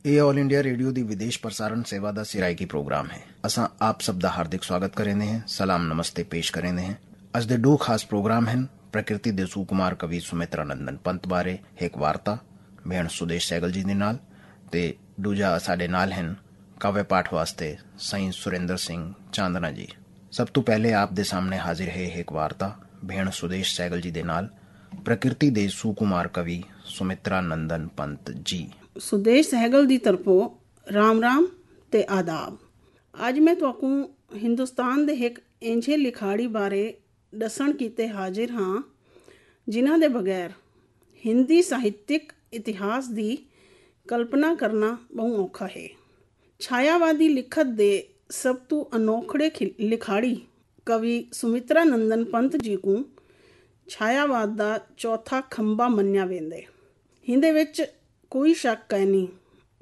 ਇਹ all India radio ਦੀ ਵਿਦੇਸ਼ ਪ੍ਰਸਾਰਣ ਸੇਵਾ ਦਾ ਸਿਰਾਇਕੀ ਪ੍ਰੋਗਰਾਮ ਹੈ। ਅਸਾਂ ਆਪ ਸਭ ਦਾ ਹਾਰਦਿਕ ਸਵਾਗਤ ਕਰੇਂਦੇ ਹਾਂ, ਸਲਾਮ ਨਮਸਤੇ ਪੇਸ਼ ਕਰੇਂਦੇ ਹਾਂ। ਅੱਜ ਦੇ ਦੋ ਖਾਸ ਪ੍ਰੋਗਰਾਮ ਹਨ। ਪ੍ਰਕਿਰਤੀ ਦੇ ਸੁਕੁਮਾਰ ਕਵੀ ਸੁਮਿਤਰਾ ਨੰਦਨ ਪੰਤ ਬਾਰੇ ਇੱਕ ਵਾਰਤਾ ਭੈਣ ਸੁਦੇਸ਼ ਸਹਿਗਲ ਜੀ ਦੇ ਨਾਲ, ਤੇ ਦੂਜਾ ਸਾਡੇ ਨਾਲ ਹਨ ਕਾਵਿ ਪਾਠ ਵਾਸਤੇ ਸਾਈਂ ਸੁਰਿੰਦਰ ਸਿੰਘ ਚਾਂਦਨਾ ਜੀ। ਸਭ ਤੋਂ ਪਹਿਲੇ ਆਪ ਦੇ ਸਾਹਮਣੇ ਹਾਜ਼ਰ ਹੈ ਇੱਕ ਵਾਰਤਾ ਭੈਣ ਸੁਦੇਸ਼ ਸਹਿਗਲ ਜੀ ਦੇ ਨਾਲ ਪ੍ਰਕਿਰਤੀ ਦੇ ਸੁਕੁਮਾਰ ਕਵੀ ਸੁਮਿਤਰਾ ਨੰਦਨ ਪੰਤ ਜੀ। ਸੁਦੇਸ਼ ਸਹਿਗਲ ਦੀ ਤਰਫੋਂ ਰਾਮ ਰਾਮ ਤੇ ਆਦਾਬ। ਅੱਜ ਮੈਂ ਤੁਹਾਨੂੰ ਹਿੰਦੁਸਤਾਨ ਦੇ ਇੱਕ ਇੰਝੇ ਲਿਖਾੜੀ ਬਾਰੇ ਦੱਸਣ ਕੀਤੇ ਹਾਜ਼ਰ ਹਾਂ ਜਿਨ੍ਹਾਂ ਦੇ ਬਗੈਰ ਹਿੰਦੀ ਸਾਹਿਤਿਕ ਇਤਿਹਾਸ ਦੀ ਕਲਪਨਾ ਕਰਨਾ ਬਹੁਤ ਔਖਾ ਹੈ। ਛਾਇਆਵਾਦੀ ਲਿਖਤ ਦੇ ਸਭ ਤੋਂ ਅਨੋਖੜੇ ਲਿਖਾੜੀ ਕਵੀ ਸੁਮਿਤਰਾ ਨੰਦਨ ਪੰਤ ਜੀ ਨੂੰ ਛਾਇਆਵਾਦ ਦਾ ਚੌਥਾ ਖੰਭਾ ਮੰਨਿਆ ਵੇਂਦੇ। ਇਹਦੇ ਵਿੱਚ ਕੋਈ ਸ਼ੱਕ ਹੈ ਨਹੀਂ